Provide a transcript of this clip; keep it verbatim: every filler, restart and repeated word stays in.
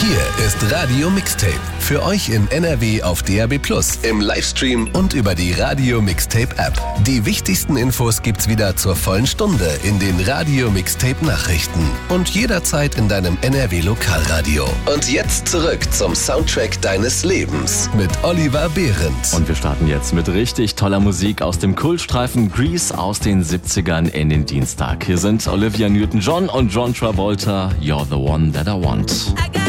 Hier ist Radio Mixtape. Für euch in N R W auf D A B plus, im Livestream und über die Radio Mixtape App. Die wichtigsten Infos gibt's wieder zur vollen Stunde in den Radio Mixtape Nachrichten und jederzeit in deinem N R W Lokalradio. Und jetzt zurück zum Soundtrack deines Lebens mit Oliver Behrens. Und wir starten jetzt mit richtig toller Musik aus dem Kultstreifen Grease aus den siebzigern in den Dienstag. Hier sind Olivia Newton-John und John Travolta, You're the One That I Want.